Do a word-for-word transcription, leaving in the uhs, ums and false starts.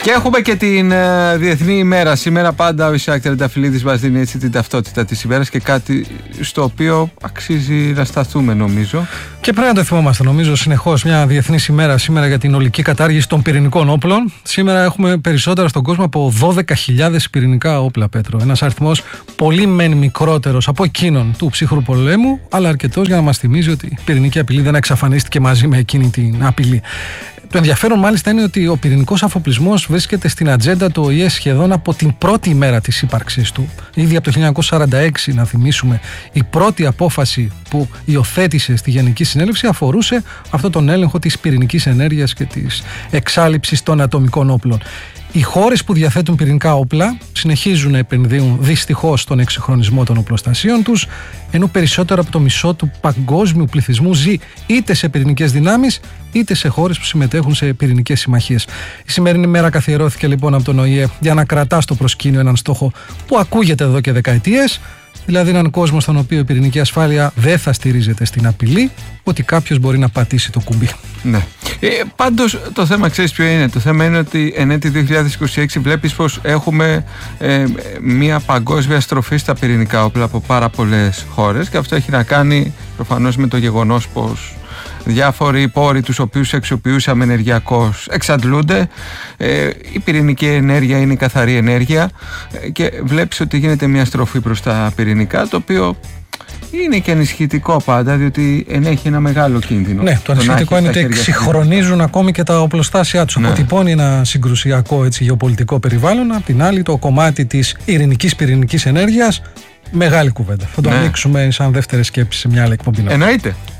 Και έχουμε και την uh, Διεθνή ημέρα. Σήμερα πάντα ο Ισαάκ Τρενταφυλλίδης μας δίνει έτσι την ταυτότητα της ημέρας και κάτι στο οποίο αξίζει να σταθούμε, νομίζω. Και πρέπει να το θυμόμαστε, νομίζω, συνεχώς. Μια διεθνής ημέρα σήμερα για την ολική κατάργηση των πυρηνικών όπλων. Σήμερα έχουμε περισσότερα στον κόσμο από δώδεκα χιλιάδες πυρηνικά όπλα, Πέτρο. Ένας αριθμός πολύ μεν μικρότερος από εκείνον του ψυχρού πολέμου, αλλά αρκετός για να μας θυμίζει ότι η πυρηνική απειλή δεν εξαφανίστηκε μαζί με εκείνη την απειλή. Το ενδιαφέρον μάλιστα είναι ότι ο πυρηνικός αφοπλισμός βρίσκεται στην ατζέντα του Ο Η Ε σχεδόν από την πρώτη ημέρα της ύπαρξής του. Ήδη από το χίλια εννιακόσια σαράντα έξι, να θυμίσουμε, η πρώτη απόφαση που υιοθέτησε στη Γενική Συνέλευση αφορούσε αυτόν τον έλεγχο της πυρηνικής ενέργειας και της εξάλειψης των ατομικών όπλων. Οι χώρες που διαθέτουν πυρηνικά όπλα συνεχίζουν να επενδύουν δυστυχώς στον εξυγχρονισμό των οπλοστασίων τους, ενώ περισσότερο από το μισό του παγκόσμιου πληθυσμού ζει είτε σε πυρηνικές δυνάμεις είτε σε χώρες που συμμετέχουν σε πυρηνικές συμμαχίες. Η σημερινή μέρα καθιερώθηκε λοιπόν από τον Ο Η Ε για να κρατά στο προσκήνιο έναν στόχο που ακούγεται εδώ και δεκαετίες, δηλαδή έναν κόσμο στον οποίο η πυρηνική ασφάλεια δεν θα στηρίζεται στην απειλή ότι κάποιος μπορεί να πατήσει το κουμπί. Ναι. Ε, πάντως το θέμα, ξέρεις ποιο είναι? Το θέμα είναι ότι εν έτη δύο χιλιάδες είκοσι έξι βλέπεις πως έχουμε ε, μια παγκόσμια στροφή στα πυρηνικά όπλα από πάρα πολλές χώρες, και αυτό έχει να κάνει προφανώς με το γεγονός πως διάφοροι πόροι τους οποίους αξιοποιούσαμε ενεργειακώς εξαντλούνται. Ε, η πυρηνική ενέργεια είναι η καθαρή ενέργεια και βλέπεις ότι γίνεται μια στροφή προς τα πυρηνικά, το οποίο είναι και ανησυχητικό πάντα, διότι ενέχει ένα μεγάλο κίνδυνο. Ναι, το ανησυχητικό είναι ότι εξυγχρονίζουν ακόμη και τα οπλοστάσια τους. Ναι. Αποτυπώνει ένα συγκρουσιακό έτσι, γεωπολιτικό περιβάλλον. Απ' την άλλη, το κομμάτι της ειρηνικής πυρηνικής ενέργειας, μεγάλη κουβέντα. Θα το ναι. ανοίξουμε σαν δεύτερη σκέψη σε μια άλλη εκπομπή. Εννοείται.